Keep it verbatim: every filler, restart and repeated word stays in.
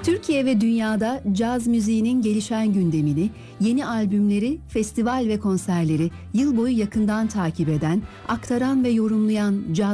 Türkiye ve dünyada caz müziğinin gelişen gündemini, yeni albümleri, festival ve konserleri yıl boyu yakından takip eden, aktaran ve yorumlayan caz